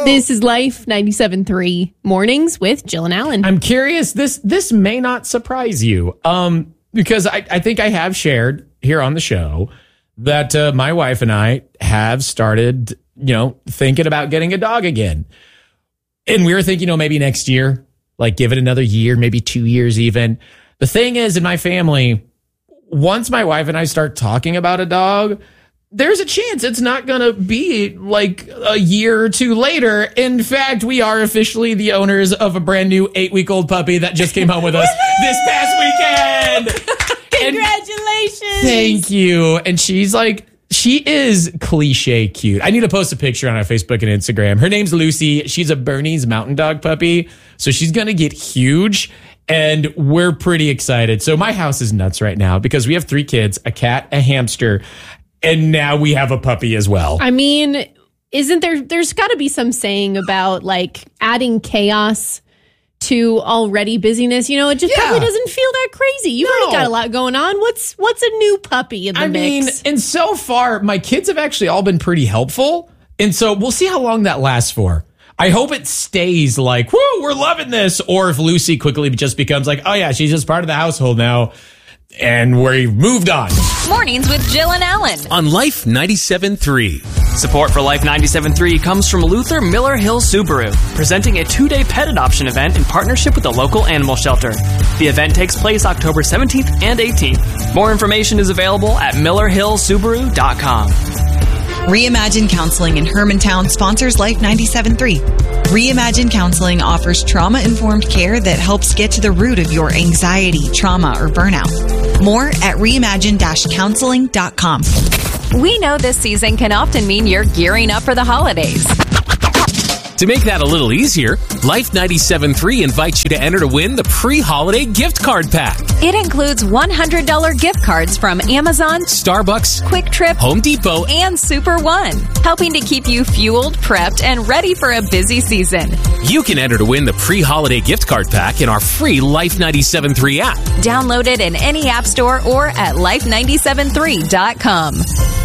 This is Life 97.3 Mornings with Jill and Alan. I'm curious, this may not surprise you, because I think I have shared here on the show that my wife and I have started, thinking about getting a dog again. And we were thinking, maybe next year, like give it another year, maybe 2 years even. The thing is, in my family, once my wife and I start talking about a dog, there's a chance it's not going to be like a year or two later. In fact, we are officially the owners of a brand new 8-week-old puppy that just came home with us this past weekend. Congratulations. Thank you. And she is cliche cute. I need to post a picture on our Facebook and Instagram. Her name's Lucy. She's a Bernese Mountain Dog puppy. So she's going to get huge. And we're pretty excited. So my house is nuts right now because we have 3 kids, a cat, a hamster, and now we have a puppy as well. I mean, there's got to be some saying about like adding chaos to already busyness. It just probably doesn't feel that crazy. You've already got a lot going on. What's a new puppy in the mix? And so far, my kids have actually all been pretty helpful. And so we'll see how long that lasts for. I hope it stays like, whoo, we're loving this. Or if Lucy quickly just becomes like, oh yeah, she's just part of the household now. And we've moved on. Mornings with Jill and Alan on Life 97.3. Support for Life 97.3 comes from Luther Miller Hill Subaru, presenting a 2-day pet adoption event in partnership with a local animal shelter. The event takes place October 17th and 18th. More information is available at millerhillsubaru.com. Reimagine Counseling in Hermantown sponsors Life 97.3. Reimagine Counseling offers trauma-informed care that helps get to the root of your anxiety, trauma, or burnout. More at reimagine-counseling.com. We know this season can often mean you're gearing up for the holidays. To make that a little easier, Life 97.3 invites you to enter to win the pre-holiday gift card pack. It includes $100 gift cards from Amazon, Starbucks, Quick Trip, Home Depot, and Super One, helping to keep you fueled, prepped, and ready for a busy season. You can enter to win the pre-holiday gift card pack in our free Life 97.3 app. Download it in any app store or at life973.com.